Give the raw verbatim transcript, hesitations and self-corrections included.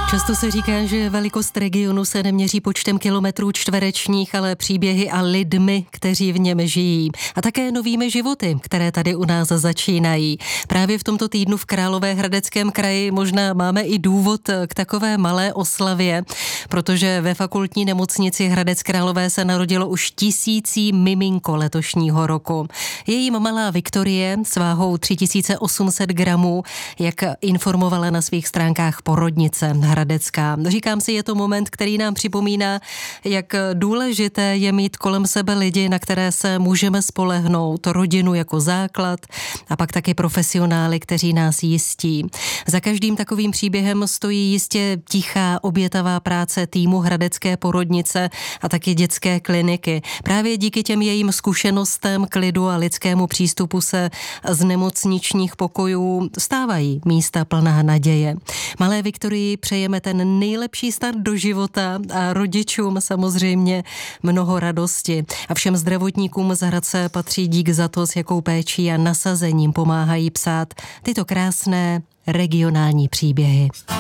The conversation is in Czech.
Často se říká, že velikost regionu se neměří počtem kilometrů čtverečních, ale příběhy a lidmi, kteří v něm žijí. A také novými životy, které tady u nás začínají. Právě v tomto týdnu v Královéhradeckém kraji možná máme i důvod k takové malé oslavě, protože ve fakultní nemocnici Hradec Králové se narodilo už tisící miminko letošního roku. Její malá Viktorie s váhou tři tisíce osm set gramů, jak informovala na svých stránkách porodnice hradecká. Říkám si, je to moment, který nám připomíná, jak důležité je mít kolem sebe lidi, na které se můžeme spolehnout, rodinu jako základ a pak taky profesionály, kteří nás jistí. Za každým takovým příběhem stojí jistě tichá, obětavá práce týmu hradecké porodnice a taky dětské kliniky. Právě díky těm jejím zkušenostem, klidu a lidskému přístupu se z nemocničních pokojů stávají místa plná naděje. Malé Viktorii přejeme ten nejlepší start do života a rodičům samozřejmě mnoho radosti. A všem zdravotníkům z Hradce patří dík za to, s jakou péčí a nasazením pomáhají psát tyto krásné regionální příběhy.